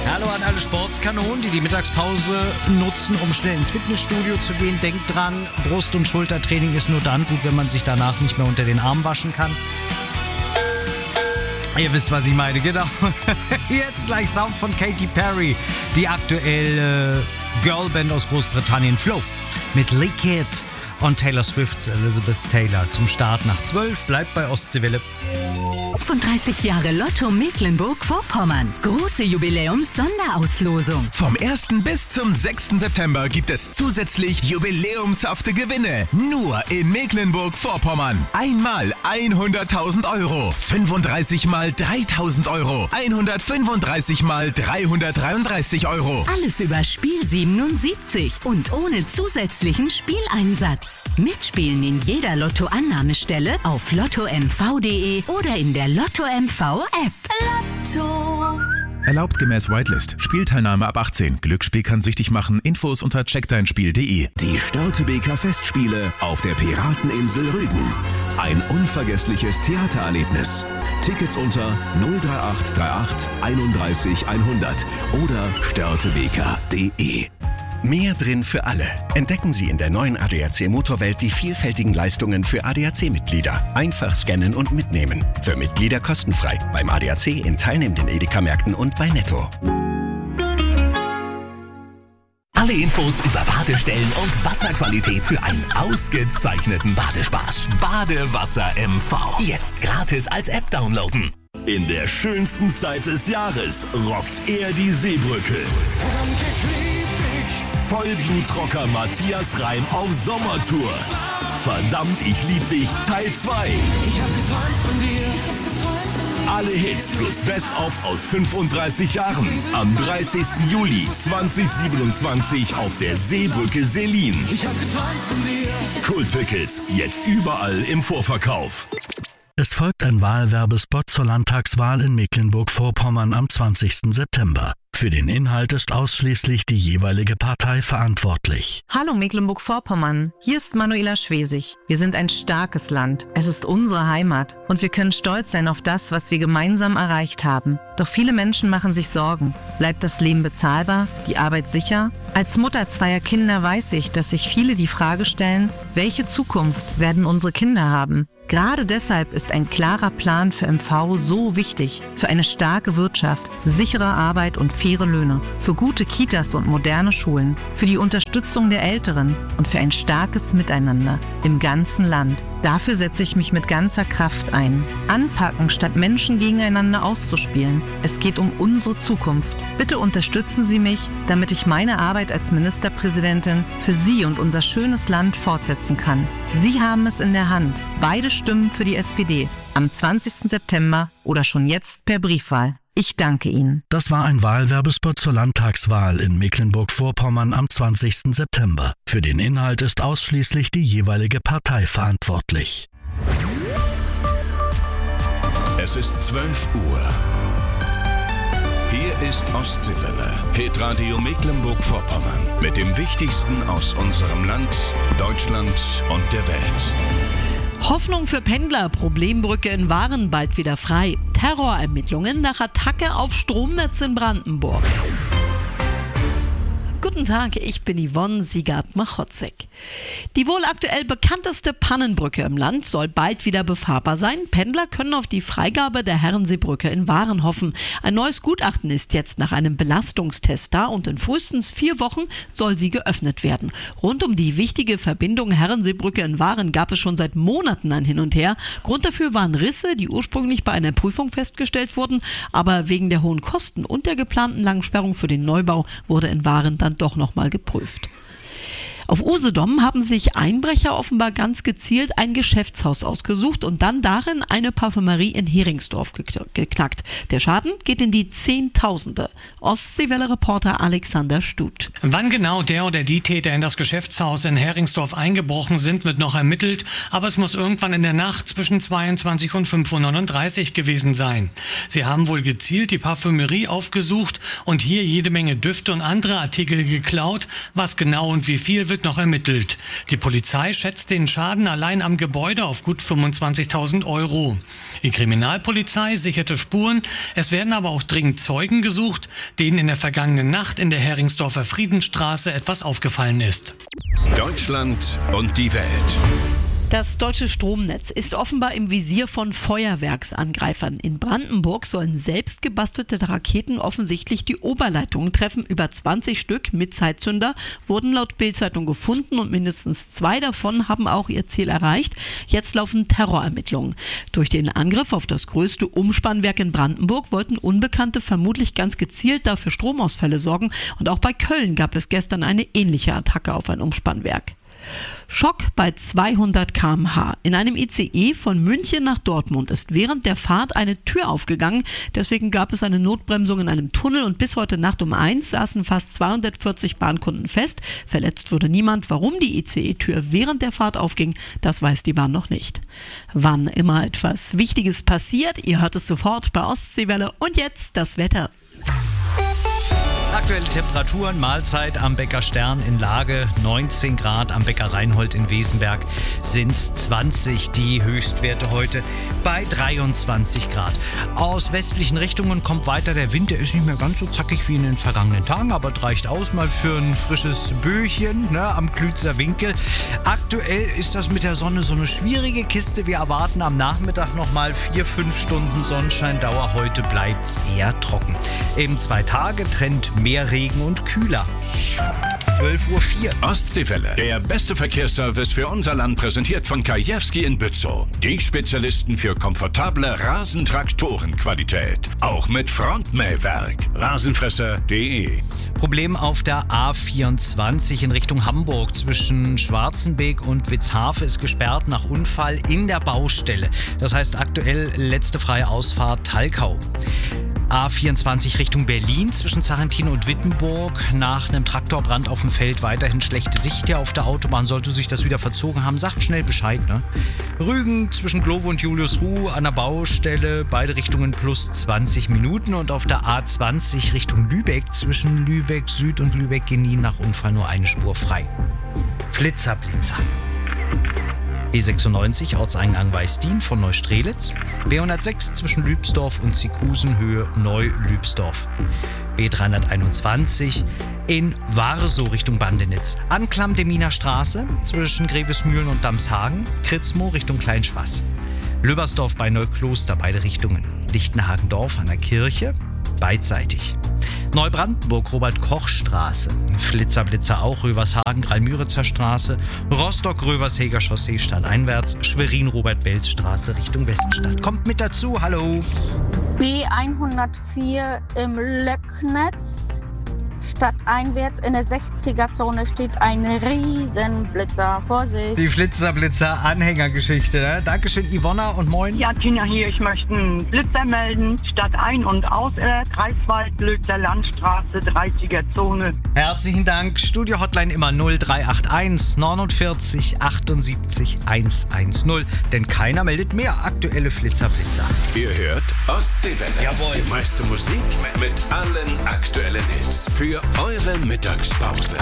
Hallo an alle Sportskanonen, die die Mittagspause nutzen, um schnell ins Fitnessstudio zu gehen. Denkt dran, Brust- und Schultertraining ist nur dann gut, wenn man sich danach nicht mehr unter den Arm waschen kann. Ihr wisst, was ich meine, genau. Jetzt gleich Sound von Katy Perry, die aktuelle Girlband aus Großbritannien, Flow, mit Liquid und Taylor Swifts Elizabeth Taylor zum Start nach 12. Bleibt bei Ostseewelle. 35 Jahre Lotto Mecklenburg-Vorpommern. Große Jubiläums-Sonderauslosung. Vom 1. bis zum 6. September gibt es zusätzlich jubiläumshafte Gewinne. Nur in Mecklenburg-Vorpommern. Einmal 100.000 Euro. 35 mal 3.000 Euro. 135 mal 333 Euro. Alles über Spiel 77 und ohne zusätzlichen Spieleinsatz. Mitspielen in jeder Lotto-Annahmestelle auf lottomv.de oder in der Lotto MV App. Lotto. Erlaubt gemäß Whitelist. Spielteilnahme ab 18. Glücksspiel kann süchtig machen. Infos unter checkdeinspiel.de. Die Störtebeker Festspiele auf der Pirateninsel Rügen. Ein unvergessliches Theatererlebnis. Tickets unter 03838 31 100 oder störtebeker.de. Mehr drin für alle. Entdecken Sie in der neuen ADAC Motorwelt die vielfältigen Leistungen für ADAC-Mitglieder. Einfach scannen und mitnehmen. Für Mitglieder kostenfrei. Beim ADAC in teilnehmenden Edeka-Märkten und bei Netto. Alle Infos über Badestellen und Wasserqualität für einen ausgezeichneten Badespaß. Badewasser MV. Jetzt gratis als App downloaden. In der schönsten Zeit des Jahres rockt er die Seebrücke. Vollblutrocker Matthias Reim auf Sommertour. Verdammt, ich lieb dich, Teil 2. Ich hab geträumt von dir. Alle Hits plus Best-of aus 35 Jahren. Am 30. Juli 2027 auf der Seebrücke Selin. Ich hab geträumt von dir. Kulttickets jetzt überall im Vorverkauf. Es folgt ein Wahlwerbespot zur Landtagswahl in Mecklenburg-Vorpommern am 20. September. Für den Inhalt ist ausschließlich die jeweilige Partei verantwortlich. Hallo Mecklenburg-Vorpommern, hier ist Manuela Schwesig. Wir sind ein starkes Land. Es ist unsere Heimat und wir können stolz sein auf das, was wir gemeinsam erreicht haben. Doch viele Menschen machen sich Sorgen. Bleibt das Leben bezahlbar? Die Arbeit sicher? Als Mutter zweier Kinder weiß ich, dass sich viele die Frage stellen, welche Zukunft werden unsere Kinder haben? Gerade deshalb ist ein klarer Plan für MV so wichtig. Für eine starke Wirtschaft, sichere Arbeit und faire Löhne. Für gute Kitas und moderne Schulen. Für die Unterstützung der Älteren und für ein starkes Miteinander im ganzen Land. Dafür setze ich mich mit ganzer Kraft ein. Anpacken, statt Menschen gegeneinander auszuspielen. Es geht um unsere Zukunft. Bitte unterstützen Sie mich, damit ich meine Arbeit als Ministerpräsidentin für Sie und unser schönes Land fortsetzen kann. Sie haben es in der Hand. Beide Stimmen für die SPD. Am 20. September oder schon jetzt per Briefwahl. Ich danke Ihnen. Das war ein Wahlwerbespot zur Landtagswahl in Mecklenburg-Vorpommern am 20. September. Für den Inhalt ist ausschließlich die jeweilige Partei verantwortlich. Es ist 12 Uhr. Hier ist Ostseewelle, Hitradio Mecklenburg-Vorpommern. Mit dem Wichtigsten aus unserem Land, Deutschland und der Welt. Hoffnung für Pendler, Problembrücke in Waren bald wieder frei. Terrorermittlungen nach Attacke auf Stromnetz in Brandenburg. Guten Tag, ich bin Yvonne Siegert-Machotzek. Die wohl aktuell bekannteste Pannenbrücke im Land soll bald wieder befahrbar sein. Pendler können auf die Freigabe der Herrenseebrücke in Waren hoffen. Ein neues Gutachten ist jetzt nach einem Belastungstest da und in frühestens 4 Wochen soll sie geöffnet werden. Rund um die wichtige Verbindung Herrenseebrücke in Waren gab es schon seit Monaten ein Hin und Her. Grund dafür waren Risse, die ursprünglich bei einer Prüfung festgestellt wurden, aber wegen der hohen Kosten und der geplanten langen Sperrung für den Neubau wurde in Waren dann doch nochmal geprüft. Auf Usedom haben sich Einbrecher offenbar ganz gezielt ein Geschäftshaus ausgesucht und dann darin eine Parfümerie in Heringsdorf geknackt. Der Schaden geht in die Zehntausende. Ostseewelle-Reporter Alexander Stut. Wann genau der oder die Täter in das Geschäftshaus in Heringsdorf eingebrochen sind, wird noch ermittelt, aber es muss irgendwann in der Nacht zwischen 22 und 5:39 Uhr gewesen sein. Sie haben wohl gezielt die Parfümerie aufgesucht und hier jede Menge Düfte und andere Artikel geklaut. Was genau und wie viel wird noch ermittelt. Die Polizei schätzt den Schaden allein am Gebäude auf gut 25.000 Euro. Die Kriminalpolizei sicherte Spuren. Es werden aber auch dringend Zeugen gesucht, denen in der vergangenen Nacht in der Heringsdorfer Friedensstraße etwas aufgefallen ist. Deutschland und die Welt. Das deutsche Stromnetz ist offenbar im Visier von Feuerwerksangreifern. In Brandenburg sollen selbst gebastelte Raketen offensichtlich die Oberleitungen treffen. Über 20 Stück mit Zeitzünder wurden laut Bild-Zeitung gefunden und mindestens 2 davon haben auch ihr Ziel erreicht. Jetzt laufen Terrorermittlungen. Durch den Angriff auf das größte Umspannwerk in Brandenburg wollten Unbekannte vermutlich ganz gezielt dafür Stromausfälle sorgen. Und auch bei Köln gab es gestern eine ähnliche Attacke auf ein Umspannwerk. Schock bei 200 km/h. In einem ICE von München nach Dortmund ist während der Fahrt eine Tür aufgegangen. Deswegen gab es eine Notbremsung in einem Tunnel und bis heute Nacht um 1 saßen fast 240 Bahnkunden fest. Verletzt wurde niemand. Warum die ICE-Tür während der Fahrt aufging, das weiß die Bahn noch nicht. Wann immer etwas Wichtiges passiert, ihr hört es sofort bei Ostseewelle. Und jetzt das Wetter. Aktuelle Temperaturen, Mahlzeit am Bäcker Stern in Lage 19 Grad, am Bäcker Reinhold in Wesenberg sind es 20, die Höchstwerte heute bei 23 Grad. Aus westlichen Richtungen kommt weiter der Wind, der ist nicht mehr ganz so zackig wie in den vergangenen Tagen, aber das reicht aus mal für ein frisches Böchen am Klützer Winkel. Aktuell ist das mit der Sonne so eine schwierige Kiste, wir erwarten am Nachmittag nochmal 4-5 Stunden Sonnenscheindauer, heute bleibt es eher trocken. Eben 2 Tage, Trend mehr Regen und kühler. 12:04 Uhr. Ostseewelle. Der beste Verkehrsservice für unser Land präsentiert von Kajewski in Bützow. Die Spezialisten für komfortable Rasentraktorenqualität. Auch mit Frontmähwerk. Rasenfresser.de. Problem auf der A24 in Richtung Hamburg. Zwischen Schwarzenbeek und Witzhafe ist gesperrt nach Unfall in der Baustelle. Das heißt aktuell letzte freie Ausfahrt Talkau. A24 Richtung Berlin zwischen Zarentin und Wittenburg. Nach einem Traktorbrand auf dem Feld weiterhin schlechte Sicht hier auf der Autobahn. Sollte sich das wieder verzogen haben, sagt schnell Bescheid. Rügen zwischen Glovo und Juliusruh an der Baustelle. Beide Richtungen plus 20 Minuten. Und auf der A20 Richtung Lübeck zwischen Lübeck Süd und Lübeck Genin nach Unfall nur eine Spur frei. Flitzer. B96 Ortseingang Weißdien von Neustrelitz, B106 zwischen Lübsdorf und Zikusen Höhe Neu-Lübsdorf, B321 in Warsow Richtung Bandenitz, Anklam Deminer Straße zwischen Grevesmühlen und Damshagen, Kritzmo Richtung Kleinschwass, Löbersdorf bei Neukloster beide Richtungen, Lichtenhagendorf an der Kirche, beidseitig. Neubrandenburg, Robert-Koch-Straße, Flitzer auch, Rövershagen, Greil-Müritzer Straße, Rostock, Röversheger Chaussee stadteinwärts, Schwerin, Robert-Belz-Straße Richtung Weststadt. Kommt mit dazu, hallo! B104 im Löcknitz. Stadteinwärts in der 60er-Zone steht ein Riesenblitzer. Vorsicht! Die Flitzer-Blitzer-Anhängergeschichte, ne? Dankeschön, Ivonna und moin. Ja, Tina hier. Ich möchte einen Blitzer melden. Stadt ein- und aus Greifswald, Blödser Landstraße, 30er-Zone. Herzlichen Dank. Studio-Hotline immer 0381 49 78 110. Denn keiner meldet mehr aktuelle Flitzer-Blitzer. Ihr hört Ostseewelle. Jawohl. Die meiste Musik mit allen aktuellen Hits. Für eure Mittagspause.